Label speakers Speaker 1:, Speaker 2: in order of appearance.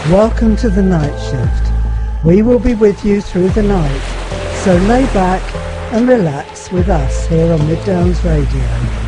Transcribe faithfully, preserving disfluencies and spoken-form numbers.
Speaker 1: Welcome to the night shift. We will be with you through the night, so lay back and relax with us here on Mid Downs Radio.